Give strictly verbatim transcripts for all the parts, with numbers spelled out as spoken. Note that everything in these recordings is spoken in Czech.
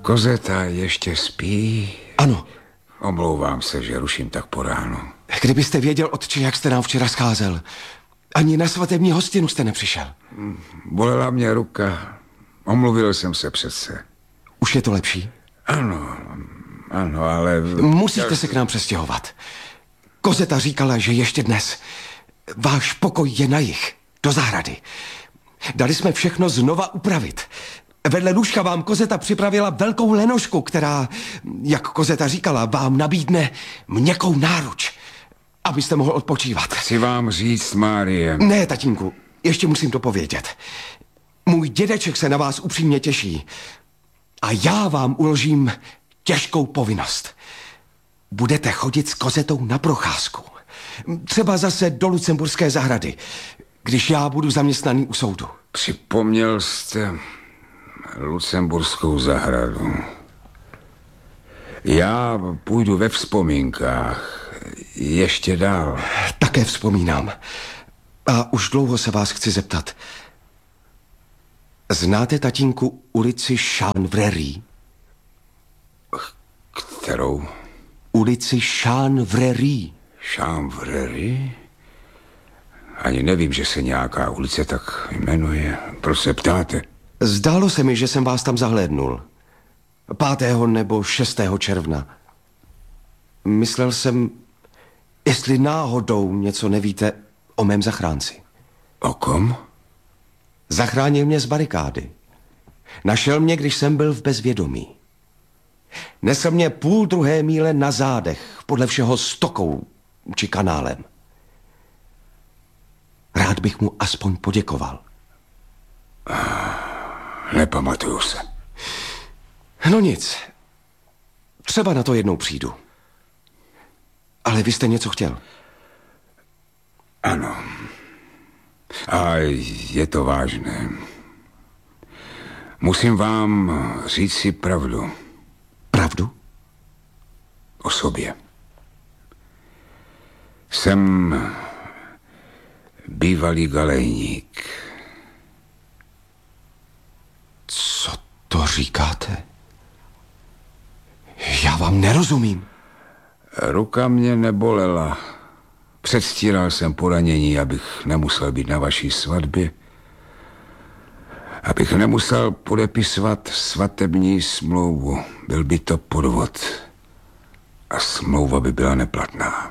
Kozeta ještě spí? Ano. Omlouvám se, že ruším tak po ránu. Kdybyste věděl, otče, jak jste nám včera scházel. Ani na svatební hostinu jste nepřišel. Bolela mě ruka. Omluvil jsem se přece. Už je to lepší? Ano, ano, ale... Musíte se k nám přestěhovat. Kozeta říkala, že ještě dnes. Váš pokoj je na jih, do zahrady. Dali jsme všechno znova upravit. Vedle lůžka vám Kozeta připravila velkou lenošku, která, jak Kozeta říkala, vám nabídne měkkou náruč, abyste mohl odpočívat. Chci vám říct, Márie... Ne, tatínku, ještě musím to povědět. Můj dědeček se na vás upřímně těší. A já vám uložím těžkou povinnost. Budete chodit s Kozetou na procházku. Třeba zase do Lucemburské zahrady, když já budu zaměstnaný u soudu. Připomněl jste Lucemburskou zahradu. Já půjdu ve vzpomínkách ještě dál. Také vzpomínám. A už dlouho se vás chci zeptat. Znáte, tatínku, ulici Chanvrerie? Kterou? Ulici Chanvrerie. Chanvrerie? Ani nevím, že se nějaká ulice tak jmenuje. Proč se ptáte? Zdálo se mi, že jsem vás tam zahlédnul. Pátého nebo šestého června. Myslel jsem, jestli náhodou něco nevíte o mém zachránci. O kom? Zachránil mě z barikády. Našel mě, když jsem byl v bezvědomí. Nesl mě půl druhé míle na zádech, podle všeho stokou či kanálem. Rád bych mu aspoň poděkoval. Nepamatuju se. No nic. Třeba na to jednou přijdu. Ale vy jste něco chtěl. Ano. A je to vážné. Musím vám říct si pravdu. Pravdu? O sobě. Jsem bývalý galejník. Co to říkáte? Já vám nerozumím. Ruka mě nebolela. Předstíral jsem poranění, abych nemusel být na vaší svatbě. Abych nemusel podepisovat svatební smlouvu. Byl by to podvod. A smlouva by byla neplatná.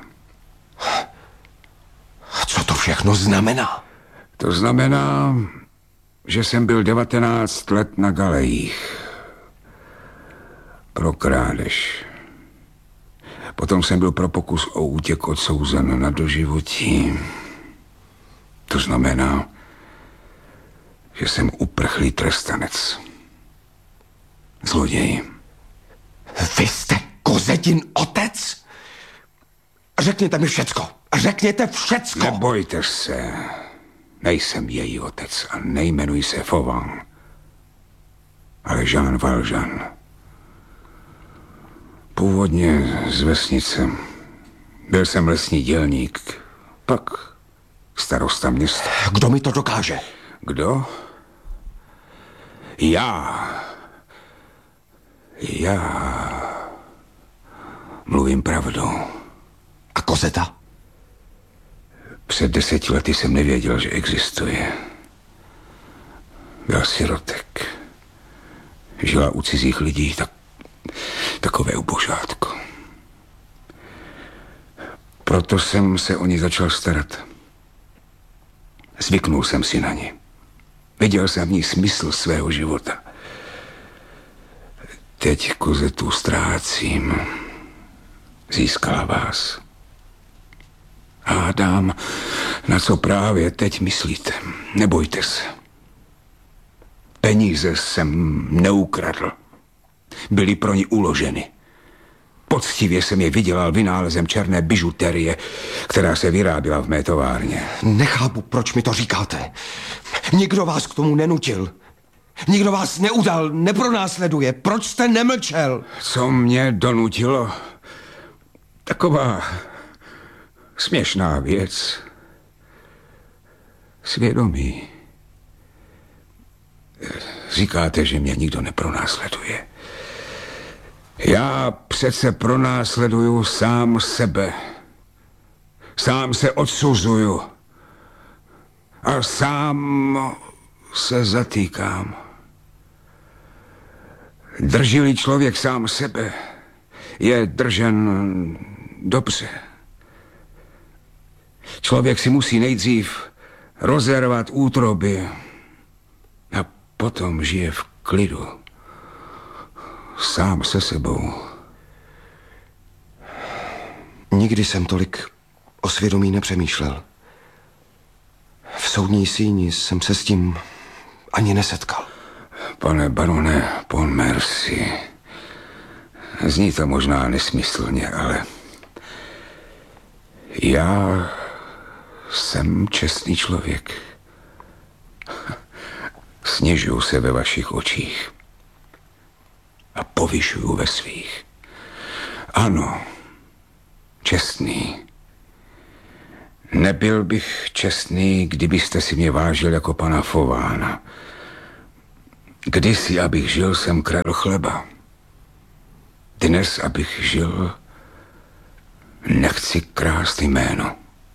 Co to všechno znamená? To znamená, že jsem byl devatenáct let na galejích. Pro krádež. Potom jsem byl pro pokus o útěk odsouzen na doživotí. To znamená, že jsem uprchlý trestanec. Zloděj. Vy jste Kozetin otec? Řekněte mi všecko. Řekněte všecko. Nebojte se. Nejsem její otec a nejmenuji se Fauvent, ale Jean Valjean. Původně z vesnice. Byl jsem lesní dělník, pak starosta města. Kdo mi to dokáže? Kdo? Já. Já. Mluvím pravdu. A Kozeta? Před deseti lety jsem nevěděl, že existuje. Byl sirotek. Žila u cizích lidí, tak, takové ubožátko. Proto jsem se o ní začal starat. Zvyknul jsem si na ní. Viděl jsem v ní smysl svého života. Teď Kozetu ztrácím. Získala vás. Hádám, na co právě teď myslíte. Nebojte se. Peníze jsem neukradl. Byly pro ní uloženy. Poctivě jsem je vydělal vynálezem černé bižuterie, která se vyráběla v mé továrně. Nechápu, proč mi to říkáte. Nikdo vás k tomu nenutil. Nikdo vás neudal, nepronásleduje. Proč jste nemlčel? Co mě donutilo? Taková směšná věc. Svědomí. Říkáte, že mě nikdo nepronásleduje. Já přece pronásleduju sám sebe. Sám se odsuzuju. A sám se zatýkám. Drží-li člověk sám sebe, je držen dobře. Člověk si musí nejdřív rozervat útroby a potom žije v klidu. Sám se sebou. Nikdy jsem tolik o svědomí nepřemýšlel. V soudní síni jsem se s tím ani nesetkal. Pane barone Pontmercy, zní to možná nesmyslně, ale já jsem čestný člověk. Snižuju se ve vašich očích a povyšuju ve svých. Ano, čestný. Nebyl bych čestný, kdybyste si mě vážil jako pana Fována. Kdysi, abych žil, jsem kradl chleba. Dnes, abych žil, nechci krást jméno.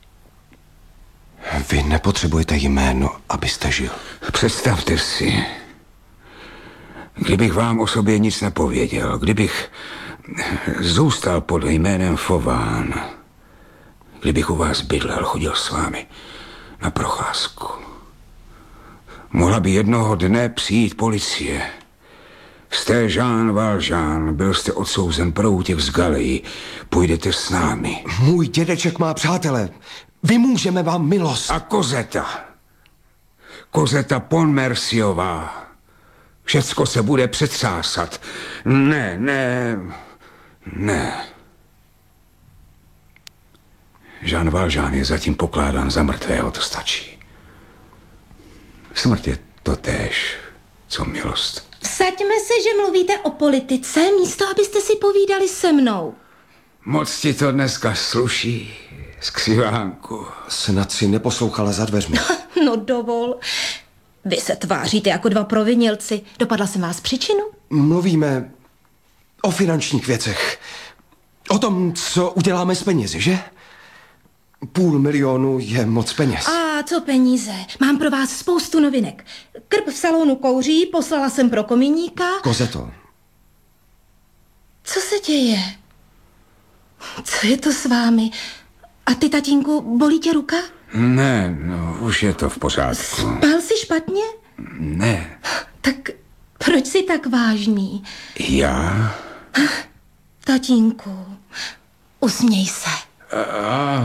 Vy nepotřebujete jméno, abyste žil. Představte si, kdybych vám o sobě nic nepověděl, kdybych zůstal pod jménem Fován, kdybych u vás bydlel, chodil s vámi na procházku. Mohla by jednoho dne přijít policie. Jste Jean Valjean, byl jste odsouzen pro útěk z Galeji. Půjdete s námi. Můj dědeček má přátele. Vymůžeme vám milost. A Kozeta. Kozeta Pontmercyová. Všecko se bude přetřásat. Ne, ne, ne. Jean Valjean je zatím pokládán za mrtvého, to stačí. Smrt je totéž, co milost. Vsaďme se, že mluvíte o politice, místo abyste si povídali se mnou. Moc ti to dneska sluší, skřivánku. Snad si neposlouchala za dveřmi. No dovol. Vy se tváříte jako dva provinilci. Dopadla jsem vás příčinu? Mluvíme o finančních věcech. O tom, co uděláme s penězi, že? Půl milionu je moc peněz. A co peníze? Mám pro vás spoustu novinek. Krb v salonu kouří, poslala jsem pro komíníka. Kozeto. Co se děje? Co je to s vámi? A ty, tatínku, bolí tě ruka? Ne, no, už je to v pořádku. Spal jsi špatně? Ne. Tak proč jsi tak vážný? Já? Tatínku, usměj se. A,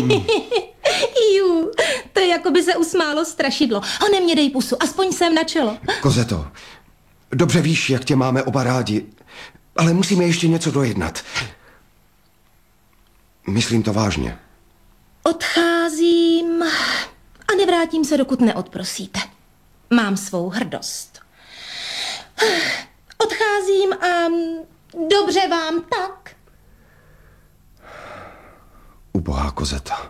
Jú, to je jako by se usmálo strašidlo. Honem mě dej pusu, aspoň sem na čelo. Kozeto, dobře víš, jak tě máme oba rádi, ale musíme ještě něco dojednat. Myslím to vážně. Odcházím a nevrátím se, dokud neodprosíte. Mám svou hrdost. Odcházím a dobře vám tak. Ubohá Kozeta.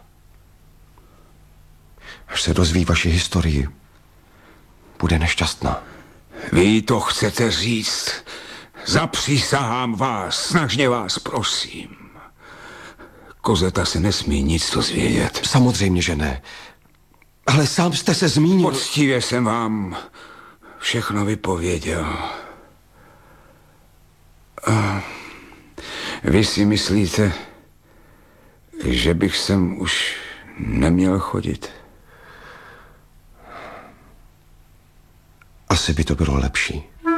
Až se dozví vaši historii, bude nešťastná. vy to chcete říct? Zapřísahám vás, snažně vás prosím. Kozeta se nesmí nic dozvědět. Samozřejmě, že ne. Ale sám jste se zmínil... Poctivě jsem vám všechno vypověděl. A vy si myslíte, že bych sem už neměl chodit? Asi by to bylo lepší.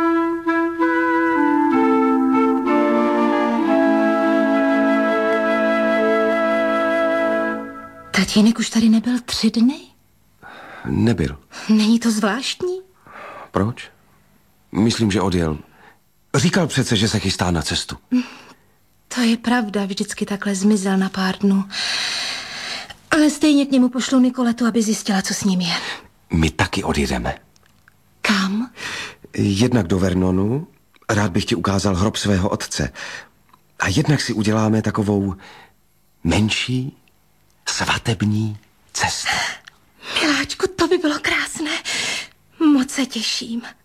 Tatínek už tady nebyl tři dny? Nebyl. Není to zvláštní? Proč? Myslím, že odjel. Říkal přece, že se chystá na cestu. To je pravda, vždycky takhle zmizel na pár dnů. Ale stejně k němu pošlu Nikoletu, aby zjistila, co s ním je. My taky odjedeme. Kam? Jednak do Vernonu, rád bych ti ukázal hrob svého otce. A jednak si uděláme takovou menší svatební cestu. Miláčku, to by bylo krásné. Moc se těším.